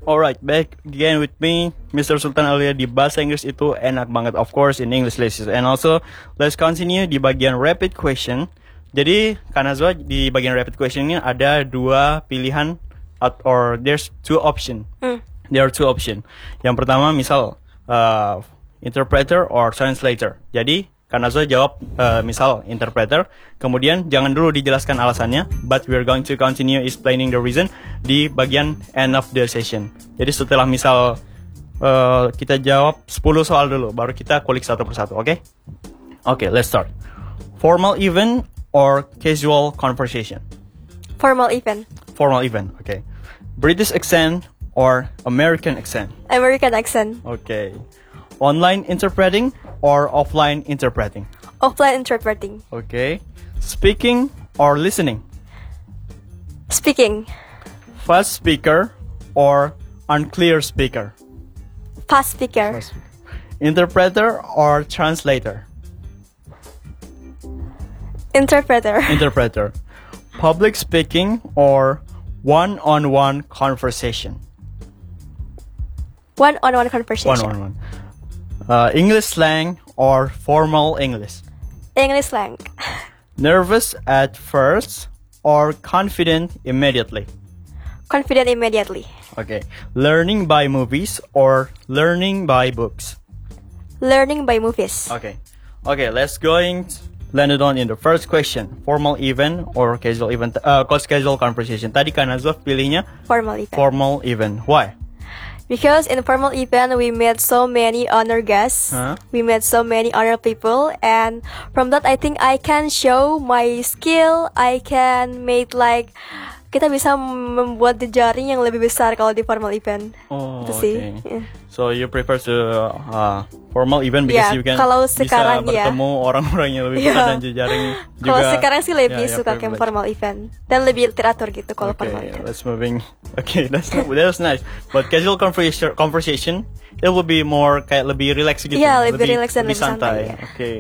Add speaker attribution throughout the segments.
Speaker 1: Alright, back again with me, Mr. Sultan Alia. Di bahasa Inggris itu enak banget, of course, in English lessons. And also, let's continue di bagian rapid question. Jadi, Kanazwa, di bagian rapid question ini ada dua pilihan, or there's two option. There are two option. Yang pertama, misal, interpreter or translator. Jadi, Kanazwa jawab misal interpreter, kemudian jangan dulu dijelaskan alasannya, but we're going to continue explaining the reason di bagian end of the session. Jadi setelah misal kita jawab 10 soal dulu, baru kita kulik satu persatu, oke? Oke, let's start. Formal event or casual conversation?
Speaker 2: Formal event.
Speaker 1: Formal event, okay. British accent or American accent?
Speaker 2: American accent.
Speaker 1: Okay. Online interpreting or offline interpreting?
Speaker 2: Offline interpreting.
Speaker 1: Okay. Speaking or listening?
Speaker 2: Speaking.
Speaker 1: Fast speaker or unclear speaker?
Speaker 2: Fast speaker.
Speaker 1: Interpreter or translator?
Speaker 2: Interpreter.
Speaker 1: Interpreter. Public speaking or one-on-one conversation?
Speaker 2: One-on-one conversation.
Speaker 1: One-on-one. English slang or formal English?
Speaker 2: English slang.
Speaker 1: Nervous at first or confident immediately?
Speaker 2: Confident immediately.
Speaker 1: Okay. Learning by movies or learning by books?
Speaker 2: Learning by movies.
Speaker 1: Okay. Okay, let's landed on in the first question. Formal event or casual event? Casual conversation. Tadi Kanazwa pilihnya
Speaker 2: Formal event.
Speaker 1: formal event. Why?
Speaker 2: Because in a formal event, we met so many honor guests. We met so many honor people. And from that, I think I can show my skill. I can make like, kita bisa membuat jejaring yang lebih besar kalau di formal event.
Speaker 1: Oh,
Speaker 2: itu sih.
Speaker 1: Okay.
Speaker 2: Yeah.
Speaker 1: So you prefer to formal event because you can
Speaker 2: kalau
Speaker 1: bisa
Speaker 2: sekarang,
Speaker 1: bertemu orang-orang yang lebih besar dan jejaring juga.
Speaker 2: Kalau sekarang sih lebih suka ke
Speaker 1: privilege.
Speaker 2: formal event dan lebih teratur gitu kalau
Speaker 1: Okay,
Speaker 2: formal event.
Speaker 1: let's moving. Okay, that's nice. But casual conversation, it will be more kayak lebih relax gitu.
Speaker 2: Iya, lebih relax dan
Speaker 1: lebih
Speaker 2: lebih santai. Ya.
Speaker 1: Okay.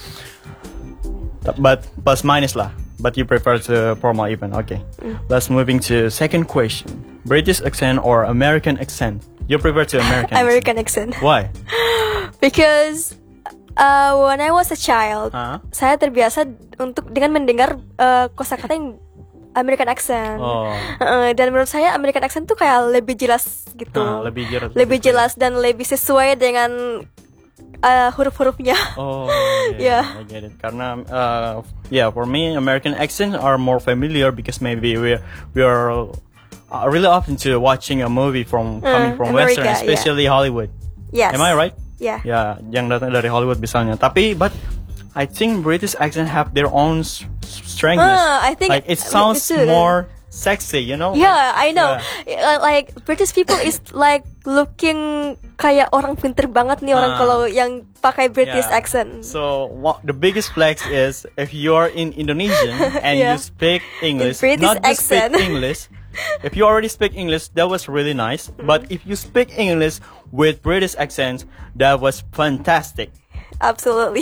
Speaker 1: But plus minus lah. But you prefer the formal event. Okay. Let's moving to second question. British accent or American accent? You prefer to American
Speaker 2: American accent.
Speaker 1: Why?
Speaker 2: Because when I was a child, saya terbiasa untuk dengan mendengar kosakata yang American accent. Dan menurut saya American accent tuh kayak lebih jelas gitu. Lebih jelas dan lebih sesuai dengan huruf-hurufnya.
Speaker 1: Oh, yeah, I get it. Karena, for me, American accents are more familiar because maybe we are really often to watching a movie coming from
Speaker 2: America,
Speaker 1: Western, especially Hollywood.
Speaker 2: Yes.
Speaker 1: Am I right?
Speaker 2: Yeah.
Speaker 1: Ya, yang datang dari Hollywood misalnya. But I think British accent have their own strengthness.
Speaker 2: I think
Speaker 1: like it sounds more sexy, you know?
Speaker 2: Yeah, I know. Like British people is like looking kayak orang pinter banget nih orang kalau yang pakai British accent.
Speaker 1: So the biggest flex is if you are in Indonesian and you speak English, not just speak English. If you already speak English, that was really nice. But if you speak English with British accent, that was fantastic.
Speaker 2: Absolutely.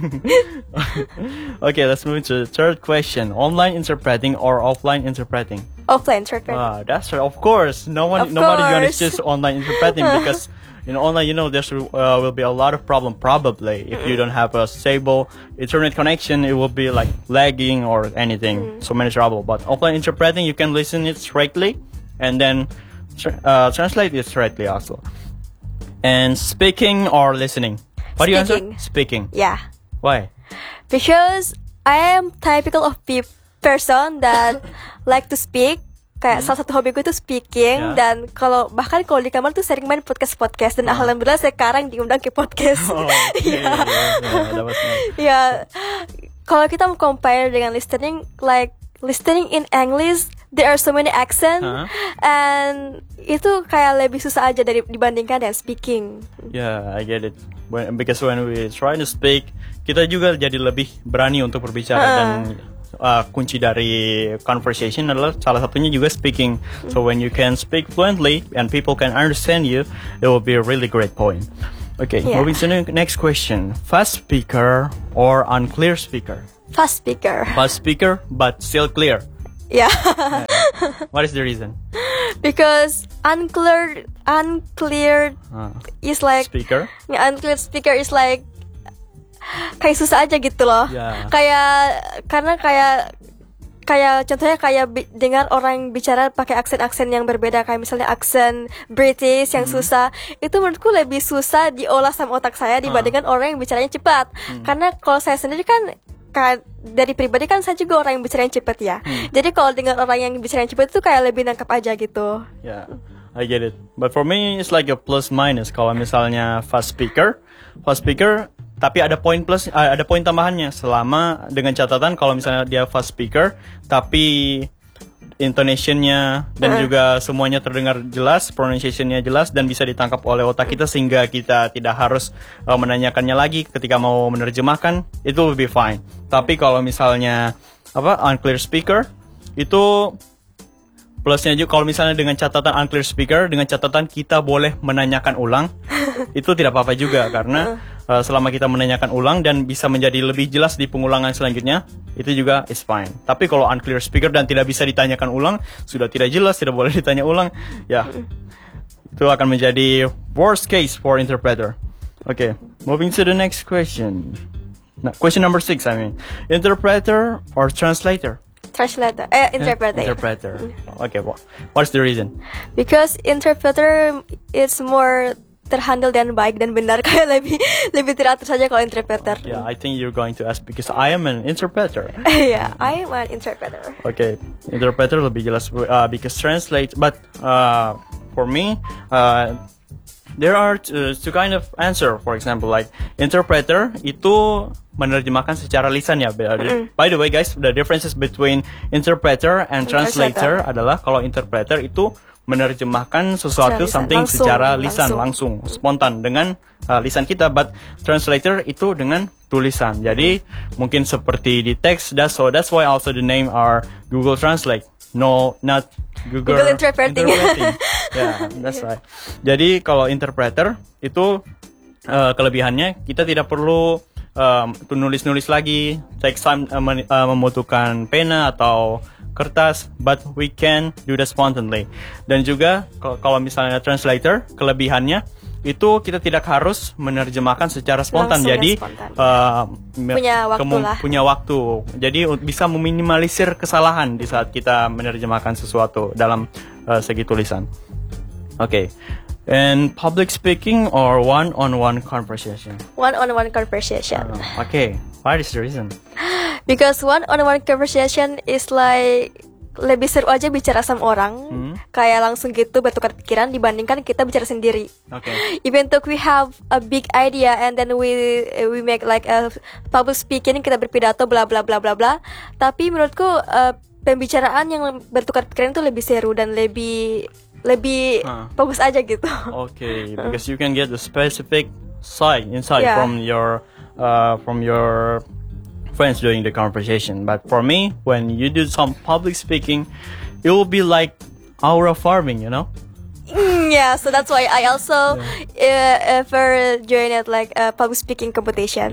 Speaker 1: Okay, let's move to the third question. Online interpreting or offline interpreting?
Speaker 2: Offline interpreting.
Speaker 1: That's right. Of course. Nobody gonna choose online interpreting because online, there will be a lot of problem probably. If you don't have a stable internet connection, it will be like lagging or anything. So many trouble. But offline interpreting, you can listen it straightly and then translate it straightly also. And speaking or listening? What do you answer? Speaking.
Speaker 2: Yeah.
Speaker 1: Why?
Speaker 2: Because I am typical of person that like to speak. Kayak salah satu hobi gue tuh speaking. Dan bahkan kalau di kamar tuh sering main podcast dan alhamdulillah sekarang diundang ke podcast.
Speaker 1: That was nice.
Speaker 2: Kalau kita mau compare dengan listening, like listening in English, there are so many accents, and itu kayak lebih susah aja dibandingkan dengan speaking.
Speaker 1: Yeah, I get it. Because when we try to speak, kita juga jadi lebih berani untuk berbicara dan kunci dari conversation adalah salah satunya juga speaking. So when you can speak fluently and people can understand you, it will be a really great point. Okay, moving to the next question. Fast speaker or unclear speaker?
Speaker 2: Fast speaker.
Speaker 1: Fast speaker, but still clear.
Speaker 2: Yeah.
Speaker 1: What is the reason?
Speaker 2: Because unclear is like
Speaker 1: speaker.
Speaker 2: Unclear speaker is like kayak susah aja gitu loh.
Speaker 1: Yeah.
Speaker 2: Karena contohnya dengar orang bicara pakai aksen-aksen yang berbeda, kayak misalnya aksen British yang susah. Itu menurutku lebih susah diolah sama otak saya dibandingkan orang yang bicaranya cepat. Karena kalau saya sendiri kan dari pribadi kan saya juga orang yang bicara yang cepat ya. Jadi kalau dengar orang yang bicara yang cepat itu kayak lebih nangkap aja gitu.
Speaker 1: Yeah, I get it. But for me it's like a plus minus. Kalau misalnya fast speaker, tapi ada poin plus, ada poin tambahannya selama dengan catatan kalau misalnya dia fast speaker, tapi intonation-nya dan juga semuanya terdengar jelas, pronunciation-nya jelas dan bisa ditangkap oleh otak kita sehingga kita tidak harus menanyakannya lagi ketika mau menerjemahkan, itu lebih fine. Tapi kalau misalnya unclear speaker itu plusnya juga kalau misalnya dengan catatan unclear speaker, dengan catatan kita boleh menanyakan ulang, itu tidak apa-apa juga karena selama kita menanyakan ulang dan bisa menjadi lebih jelas di pengulangan selanjutnya, itu juga is fine. Tapi kalau unclear speaker dan tidak bisa ditanyakan ulang, sudah tidak jelas, tidak boleh ditanya ulang, ya itu akan menjadi worst case for interpreter. Okay, moving to the next question. Question number 6, I mean, interpreter or translator?
Speaker 2: Interpreter.
Speaker 1: Okay, what's the reason?
Speaker 2: Because interpreter is more terhandle dan baik dan benar, kayak lebih teratur saja kalau interpreter.
Speaker 1: Yeah, I think you're going to ask because I am an interpreter.
Speaker 2: Yeah, I am an interpreter.
Speaker 1: Okay, interpreter lebih jelas because translate. But for me, there are two kind of answer. For example, like interpreter itu menerjemahkan secara lisan ya. By the way guys, the differences between interpreter and translator adalah kalau interpreter itu menerjemahkan sesuatu secara lisan langsung spontan dengan lisan kita, but translator itu dengan tulisan. Jadi mungkin seperti di teks, that's why also the name are Google Translate. No, not Google Interpreting. Yeah, that's right. Jadi kalau interpreter itu kelebihannya kita tidak perlu nulis lagi, take time membutuhkan pena atau kertas, but we can do that spontaneously. Dan juga kalau misalnya translator, kelebihannya itu kita tidak harus menerjemahkan secara spontan. Jadi punya waktu. Jadi bisa meminimalisir kesalahan di saat kita menerjemahkan sesuatu dalam segi tulisan. Okay. And public speaking or one-on-one conversation?
Speaker 2: One-on-one conversation.
Speaker 1: Okay. What is the reason?
Speaker 2: Because one-on-one conversation is like lebih seru aja bicara sama orang, kayak langsung gitu bertukar pikiran dibandingkan kita bicara sendiri.
Speaker 1: Okay.
Speaker 2: Even though we have a big idea and then we make like a public speaking, kita berpidato bla bla bla bla bla. Tapi menurutku pembicaraan yang bertukar pikiran itu lebih seru dan lebih bagus aja gitu.
Speaker 1: Okay, because you can get the specific insight from your friends during the conversation. But for me, when you do some public speaking, it will be like aura farming, you know?
Speaker 2: Yeah, so that's why I also ever joined it like a public speaking competition.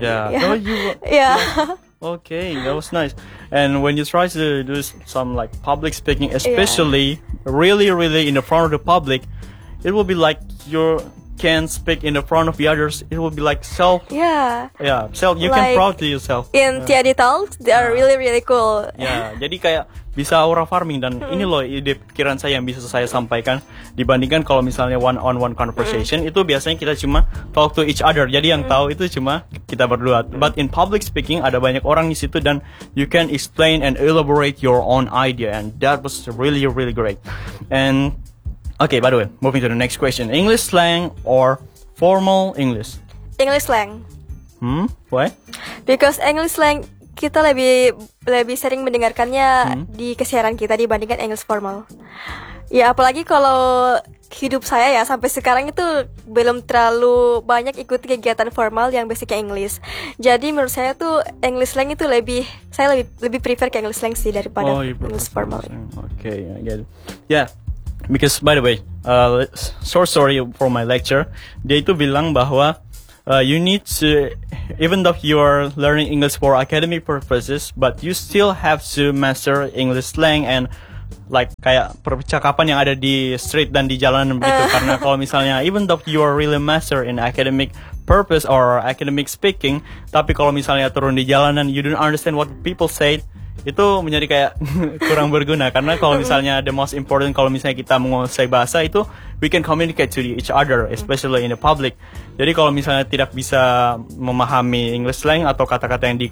Speaker 1: Yeah. Okay, that was nice. And when you try to do some like public speaking, especially really in the front of the public, it will be like you can speak in the front of the others. It will be like self. You can proud to yourself.
Speaker 2: In TED Talks, they are really cool.
Speaker 1: Jadi kayak bisa aura farming dan ini loh ide pikiran saya yang bisa saya sampaikan dibandingkan kalau misalnya one-on-one conversation itu biasanya kita cuma talk to each other. Jadi yang tahu itu cuma kita berdua. But in public speaking ada banyak orang di situ dan you can explain and elaborate your own idea, and that was really great. And okay, by the way, moving to the next question. English slang or formal English?
Speaker 2: English slang.
Speaker 1: Why? Because
Speaker 2: English slang kita lebih sering mendengarkannya di kesiaran kita dibandingkan English formal. Ya apalagi kalau hidup saya ya sampai sekarang itu belum terlalu banyak ikuti kegiatan formal yang basicnya English. Jadi menurut saya tuh English slang itu saya lebih prefer ke English slang sih daripada English formal.
Speaker 1: Okay, I get it. Yeah. Because by the way, short story for my lecture, dia itu bilang bahwa you need to, even though you are learning English for academic purposes, but you still have to master English slang and like kayak percakapan yang ada di street dan di jalanan begitu. Karena kalau misalnya even though you are really master in academic purpose or academic speaking, tapi kalau misalnya turun di jalanan you don't understand what people say, itu menjadi kayak kurang berguna. Karena kalau misalnya the most important, kalau misalnya kita menguasai bahasa itu, we can communicate to each other, especially in the public. Jadi kalau misalnya tidak bisa memahami English slang atau kata-kata yang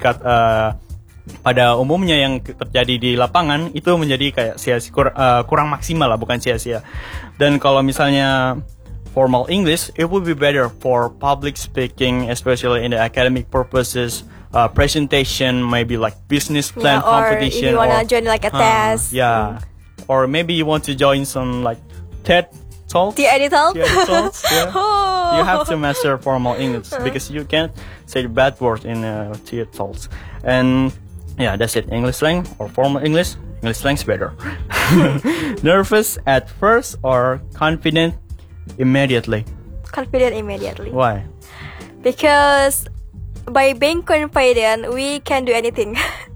Speaker 1: pada umumnya yang terjadi di lapangan, itu menjadi kayak kurang maksimal lah, bukan sia-sia. Dan kalau misalnya formal English, it would be better for public speaking, especially in the academic purposes, presentation, maybe like business plan competition.
Speaker 2: Or if you wanna join like a test.
Speaker 1: Yeah. Or maybe you want to join some like TED Talks.
Speaker 2: TED Talks?
Speaker 1: Yeah. You have to master formal English because you can't say bad words in TED Talks. And yeah, that's it. English slang or formal English. English slang's better. Nervous at first or confident immediately?
Speaker 2: Confident immediately.
Speaker 1: Why?
Speaker 2: Because by being confident, we can do anything.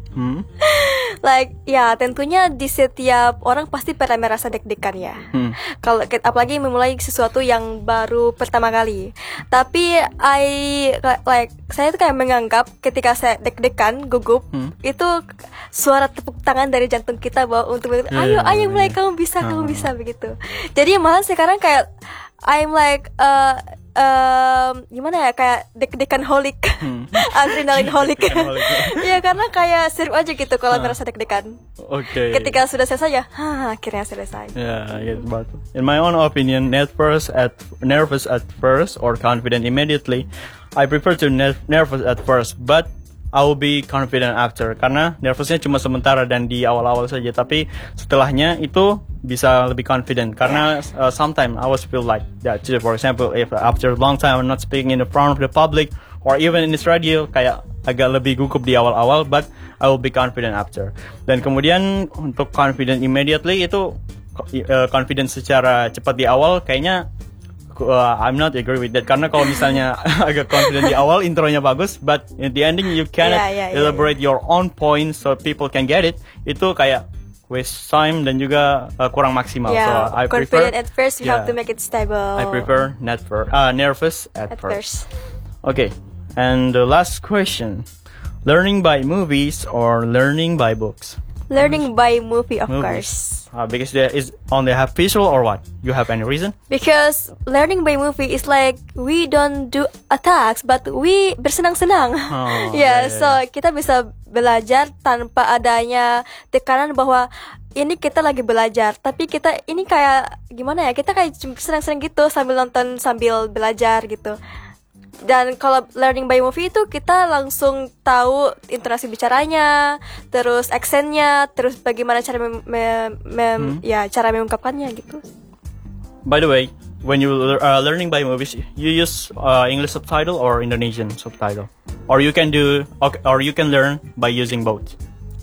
Speaker 2: Like, ya tentunya di setiap orang pasti pernah merasa deg-degan ya. Kalau apalagi memulai sesuatu yang baru pertama kali. Tapi saya tuh kayak menganggap ketika saya deg-degan, gugup, itu suara tepuk tangan dari jantung kita bahwa untuk ayo mulai, kamu bisa begitu. Jadi malah sekarang kayak I'm like gimana ya, kayak deg-degan holic, adrenalin holic. Ya karena kayak seru aja gitu kalau merasa deg-degan.
Speaker 1: Okay.
Speaker 2: Ketika sudah selesai ya, akhirnya selesai.
Speaker 1: Yeah, but in my own opinion, nervous at first or confident immediately, I prefer to nervous at first, but I will be confident after. Karena nervousnya cuma sementara dan di awal-awal saja, tapi setelahnya itu bisa lebih confident. Karena sometimes I always feel like that too. For example, if after a long time I'm not speaking in the front of the public or even in this radio, kayak agak lebih gugup di awal-awal, but I will be confident after. Dan kemudian untuk confident immediately itu confident secara cepat di awal, kayaknya I'm not agree with that. Karena kalau misalnya agak confident di awal, intronya bagus, but in the ending you cannot elaborate your own point so people can get it, itu kayak waste time dan juga kurang maksimal. So I
Speaker 2: confident
Speaker 1: prefer
Speaker 2: at first, you have to make it stable.
Speaker 1: I prefer nervous at first. Okay, and the last question: learning by movies or learning by books?
Speaker 2: Learning by movie, of course.
Speaker 1: Because there is only have visual or what? You have any reason?
Speaker 2: Because learning by movie is like we don't do attacks, but we bersenang-senang. So kita bisa belajar tanpa adanya tekanan bahwa ini kita lagi belajar, tapi kita ini kayak gimana ya? Kita kayak senang-senang gitu sambil nonton sambil belajar gitu. Dan kalau learning by movie itu kita langsung tahu intonasi bicaranya, terus aksennya, terus bagaimana cara cara mengungkapkannya gitu.
Speaker 1: By the way, when you learning by movies, you use English subtitle or Indonesian subtitle, or you can learn by using both.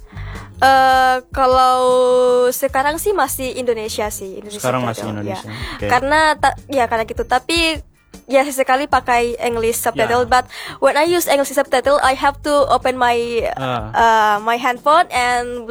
Speaker 2: Kalau sekarang sih masih Indonesia sih.
Speaker 1: Sekarang masih Indonesia.
Speaker 2: Ya.
Speaker 1: Okay.
Speaker 2: Karena gitu. Tapi ya sesekali pakai English subtitle, but when I use English subtitle, I have to open my my handphone and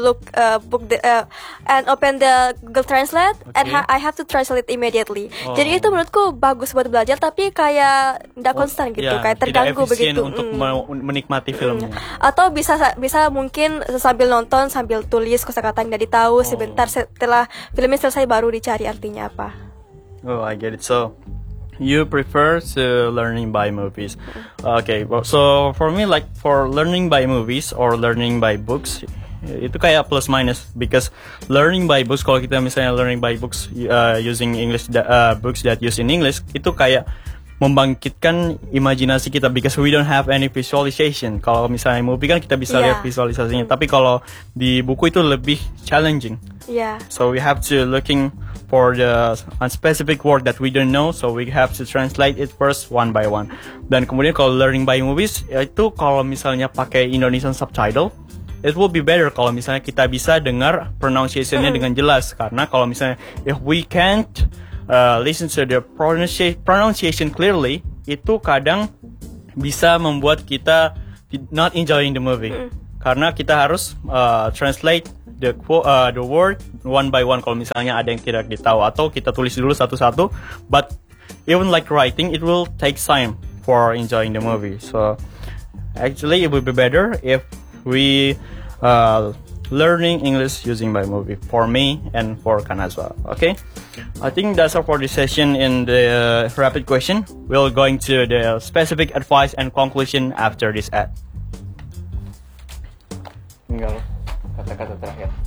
Speaker 2: and open the Google Translate, and I have to translate immediately. Jadi itu menurutku bagus buat belajar, tapi kayak tidak konstan gitu, kayak terganggu begitu.
Speaker 1: Untuk menikmati filmnya.
Speaker 2: Atau bisa mungkin sambil nonton sambil tulis kosakata yang udah tahu, sebentar setelah filmnya selesai baru dicari artinya apa.
Speaker 1: Oh, I get it. So you prefer to learning by movies. Okay, so for me, like for learning by movies or learning by books, itu kayak plus minus, because learning by books, kalau kita misalnya learning by books using English books that use in English, itu kayak membangkitkan imajinasi kita, because we don't have any visualization. Kalau misalnya movie kan kita bisa lihat visualisasinya, tapi kalau di buku itu lebih challenging. So we have to looking for the unspecific word that we don't know, so we have to translate it first one by one. Dan kemudian kalau learning by movies, itu kalau misalnya pakai Indonesian subtitle, it will be better kalau misalnya kita bisa dengar pronunciation-nya dengan jelas. Karena kalau misalnya if we can't listen to the pronunciation clearly, itu kadang bisa membuat kita not enjoying the movie. Karena kita harus translate the word one by one kalau misalnya ada yang tidak ditahu, atau kita tulis dulu satu-satu. But even like writing, it will take time for enjoying the movie. So actually it would be better if we learning English using by movie, for me and for Kanazwa. Okay, I think that's all for this session in the rapid question. We're going to the specific advice and conclusion after this ad. Tinggal kata-kata terakhir.